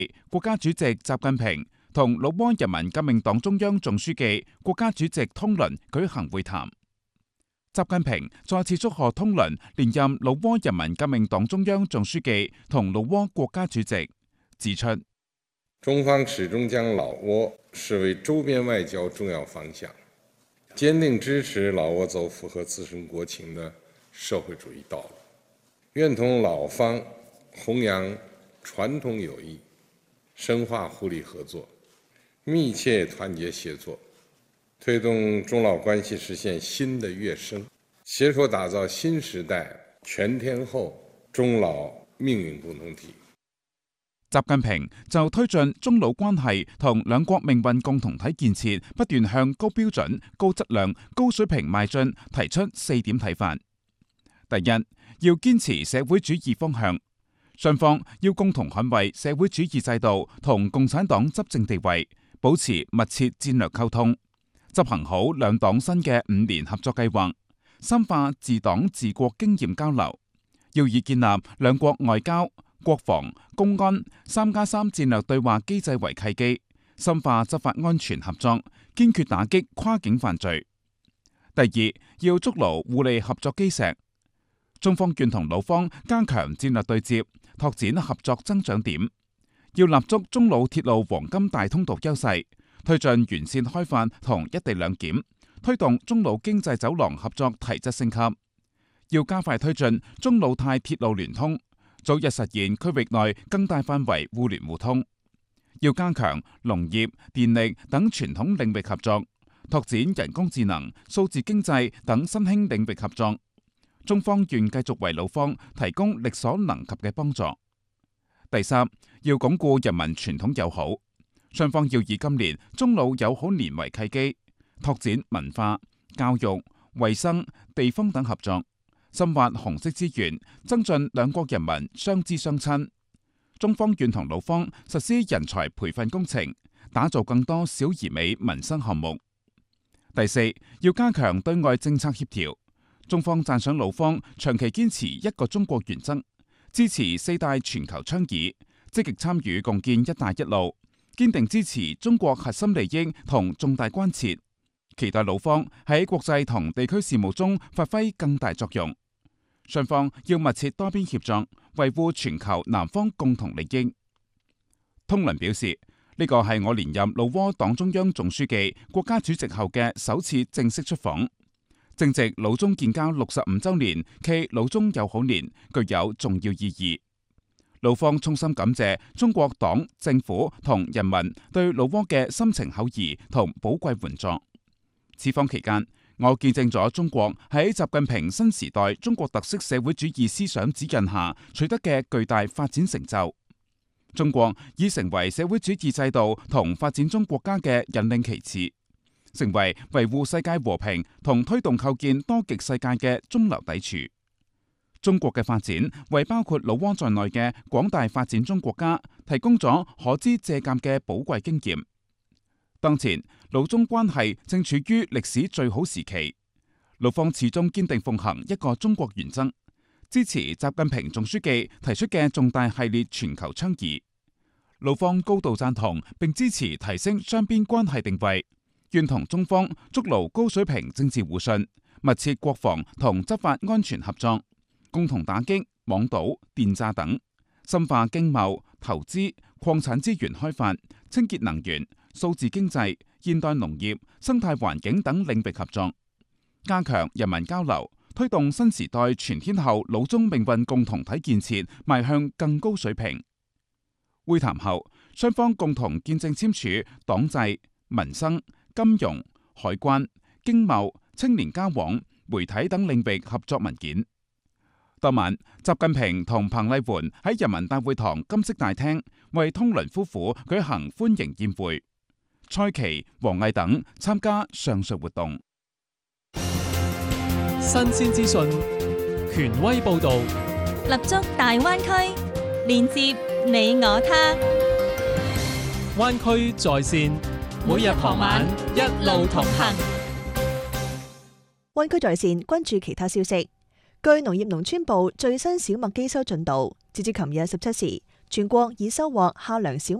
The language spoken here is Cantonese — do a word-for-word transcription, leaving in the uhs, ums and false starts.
國家主席習近平同老撾人民革命黨中央總書記、國家主席通倫舉行會談。習近平再次祝賀通倫連任老撾人民革命黨中央總書記同老撾國家主席，指出中方始終將老撾視為周邊外交重要方向，堅定支持老撾走符合自身國情的社會主義道路，願同老方弘揚傳統友誼，深化互利合作，密切團結協作，推動中老關係實現新的躍升，攜手打造新時代全天候中老命運共同體。 習近平就推進中老關係同兩國命運共同體建設不斷向高標準、高質量、高水平邁進，提出四點睇法。第一，要堅持社會主義方向，雙方要共同捍衛社會主義制度同共產黨執政地位，保持密切戰略溝通，執行好兩黨新嘅五年合作計劃，深化治黨治國經驗交流，要以建立兩國外交、國防、公安三加三戰略對話機制為契機，深化執法安全合作，堅決打擊跨境犯罪。第二，要築牢互利合作基石，中方願同老方加強戰略對接，拓展合作增長點，要立足中老鐵路黃金大通道優勢，推進完善開發同一地兩檢，推動中老經濟走廊合作提質升級，要加快推進中老泰鐵路聯通，早日實現區域內更大範圍互聯互通，要加強農業、電力等傳統領域合作，拓展人工智能、數字經濟等新興領域合作。中方願繼續為老方提供力所能及嘅幫助。第三，要鞏固人民傳統友好，雙方要以今年中老友好年為契機，拓展文化、教育、衛生、地方等合作，深挖紅色資源，增進兩國人民相知相親。中方願同老方實施人才培訓工程，打造更多小而美民生項目。第四，要加強對外政策協調。中方讚賞老方長期堅持一個中國原則，支持四大全球倡議，積極參與共建「一帶一路」，堅定支持中國核心利益同重大關切，期待老方喺國際同地區事務中發揮更大作用。雙方要密切多邊協作，維護全球南方共同利益。通倫表示，呢個係我連任老撾黨中央總書記、國家主席後嘅首次正式出訪。正值老中建交六十五週年暨老中友好年，具有重要意義。老方衷心感謝中國黨、政府同人民對老撾嘅深情厚誼同寶貴援助。此訪期間，我見證咗中國喺習近平新時代中國特色社會主義思想指引下取得嘅巨大發展成就。中國已成為社會主義制度同發展中國家嘅引領旗幟，成為維護世界和平同推動構建多極世界嘅中流砥柱。中國嘅發展為包括老撾在內嘅廣大發展中國家提供咗可知借鑒嘅寶貴經驗。當前老中關係正處於歷史最好時期，老方始終堅定奉行一個中國原則，支持習近平總書記提出嘅重大系列全球倡議。老方高度贊同並支持提升雙邊關係定位，願同中方築牢高水平政治互信，密切國防同執法安全合作，共同打擊網賭、電詐等，深化經貿、投資、礦產資源開發、清潔能源、數字經濟、現代農業、生態環境等領域合作，加強人民交流，推動新時代全天候老中命運共同體建設邁向更高水平。會談後，雙方共同見證簽署黨制、民生、金融、海關、經貿、青年交往、媒體等領域合作文件。當晚，習近平同彭麗媛喺人民大會堂金色大廳為通倫夫婦舉行歡迎宴會，蔡奇、王毅等參加上述活動。 新鮮資訊，權威報導， 立足大灣區，連接你我他。 灣區在線， 每日傍晚一路同行。 灣區在線，關注其他消息。據農業農村部最新小麥機收進度，截至琴日十七時， 全國已收穫夏糧小